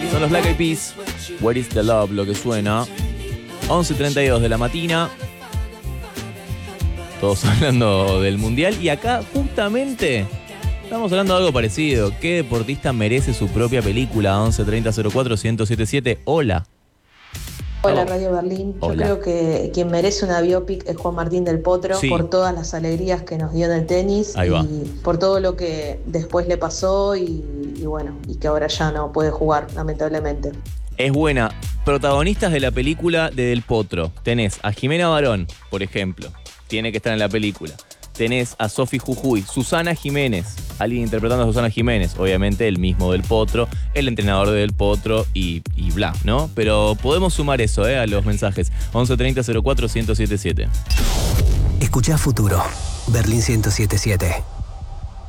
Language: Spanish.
Son los Black Eyed Peas. Where is the love, lo que suena. 11:32 de la mañana. Todos hablando del Mundial. Y acá, justamente, estamos hablando de algo parecido. ¿Qué deportista merece su propia película? 11-30-04-1077. Hola. Hola, Radio Berlín. Hola. Yo creo que quien merece una biopic es Juan Martín del Potro, Sí. por todas las alegrías que nos dio en el tenis. Ahí va. Y por todo lo que después le pasó y bueno, y que ahora ya no puede jugar, lamentablemente. Es buena. Protagonistas de la película de Del Potro. Tenés a Jimena Barón, por ejemplo. Tiene que estar en la película. Tenés a Sofi Jujuy, Susana Jiménez. Alguien interpretando a Susana Jiménez. Obviamente el mismo Del Potro, el entrenador de Del Potro y bla, ¿no? Pero podemos sumar eso, a los mensajes. 11-30-04-1077. Escuchá Futuro. Berlín 1077.